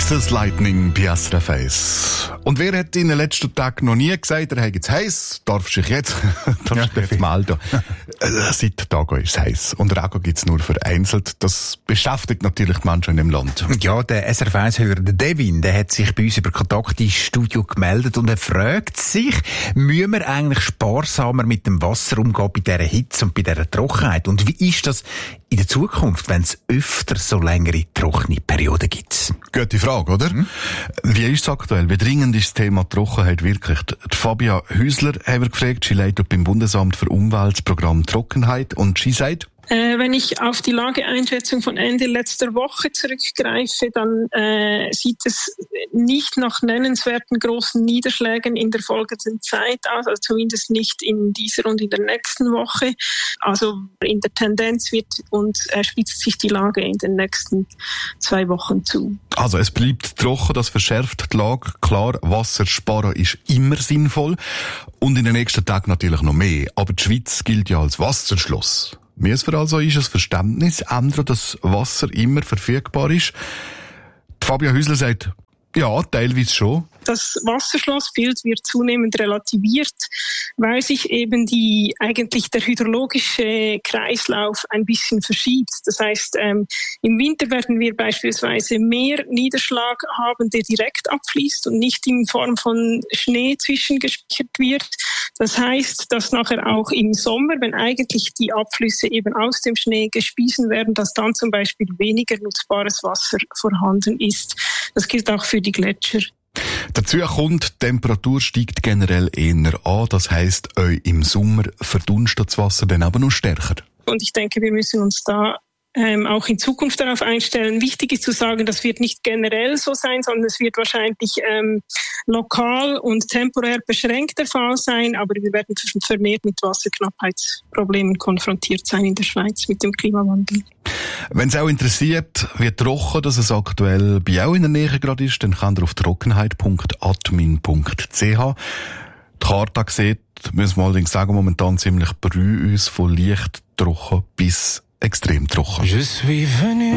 Texas Lightning bei SRF 1. Und wer hat in den letzten Tagen noch nie gesagt, er hat jetzt heiß, darfst du dich jetzt melden. Seit Tagen ist es heiß. Und Regen gibt es nur vereinzelt. Das beschäftigt natürlich die Menschen im Land. Ja, der SRF 1-Hörer, der Devin, der hat sich bei uns über Kontakt ins Studio gemeldet und er fragt sich, müssen wir eigentlich sparsamer mit dem Wasser umgehen bei dieser Hitze und bei dieser Trockenheit? Und wie ist das in der Zukunft, wenn es öfter so längere trockene Perioden gibt? Gute Frage, oder? Wie ist es aktuell? Wie dringend ist das Thema Trockenheit wirklich? Die Fabia Hüsler haben wir gefragt. Sie leitet beim Bundesamt für Umwelt das Programm Trockenheit und sie sagt, wenn ich auf die Lageeinschätzung von Ende letzter Woche zurückgreife, dann sieht es nicht nach nennenswerten großen Niederschlägen in der folgenden Zeit aus, also zumindest nicht in dieser und in der nächsten Woche. Also in der Tendenz spitzt sich die Lage in den nächsten 2 Wochen zu. Also es bleibt trocken, das verschärft die Lage. Klar, Wasser sparen ist immer sinnvoll und in den nächsten Tagen natürlich noch mehr. Aber die Schweiz gilt ja als Wasserschloss. Müssen wir also das Verständnis ändern, dass Wasser immer verfügbar ist? Die Fabia Hüsler sagt, ja, teilweise schon. Das Wasserschlossbild wird zunehmend relativiert, weil sich eben der hydrologische Kreislauf ein bisschen verschiebt. Das heißt, im Winter werden wir beispielsweise mehr Niederschlag haben, der direkt abfließt und nicht in Form von Schnee zwischengespeichert wird. Das heißt, dass nachher auch im Sommer, wenn eigentlich die Abflüsse eben aus dem Schnee gespiesen werden, dass dann zum Beispiel weniger nutzbares Wasser vorhanden ist. Das gilt auch für die Gletscher. Dazu kommt, die Temperatur steigt generell eher an. Das heisst, im Sommer verdunstet das Wasser dann aber noch stärker. Und ich denke, wir müssen uns da auch in Zukunft darauf einstellen. Wichtig ist zu sagen, das wird nicht generell so sein, sondern es wird wahrscheinlich lokal und temporär beschränkt der Fall sein, aber wir werden vermehrt mit Wasserknappheitsproblemen konfrontiert sein in der Schweiz mit dem Klimawandel. Wenn es auch interessiert, wie trocken das es aktuell bei auch in der Nähe gerade ist, dann könnt ihr auf trockenheit.admin.ch die Karte sieht, müssen wir allerdings sagen, momentan ziemlich brüh uns von leicht trocken bis extrem trocken.